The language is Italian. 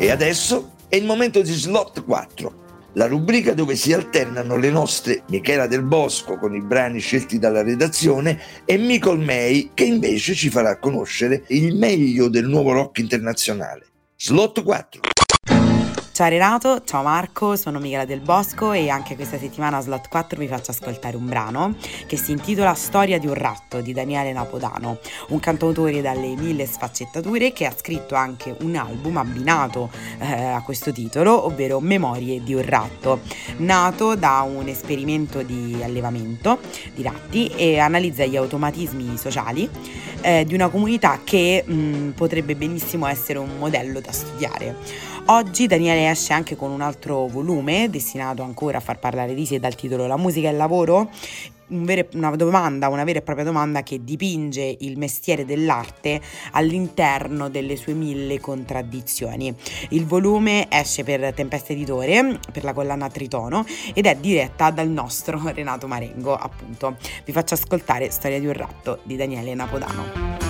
E adesso è il momento di Slot 4, la rubrica dove si alternano le nostre Michela Del Bosco con i brani scelti dalla redazione e Micol May, che invece ci farà conoscere il meglio del nuovo rock internazionale. Slot 4. Ciao Renato, ciao Marco, sono Michela Del Bosco e anche questa settimana a Slot 4 vi faccio ascoltare un brano che si intitola Storia di un ratto di Daniele Napodano, un cantautore dalle mille sfaccettature che ha scritto anche un album abbinato a questo titolo, ovvero Memorie di un ratto, nato da un esperimento di allevamento di ratti e analizza gli automatismi sociali di una comunità che potrebbe benissimo essere un modello da studiare. Oggi Daniele esce anche con un altro volume destinato ancora a far parlare di sé dal titolo La musica e il lavoro, una vera e propria domanda che dipinge il mestiere dell'arte all'interno delle sue mille contraddizioni. Il volume esce per Tempesta Editore, per la collana Tritono, ed è diretta dal nostro Renato Marengo, appunto. Vi faccio ascoltare Storia di un ratto di Daniele Napodano.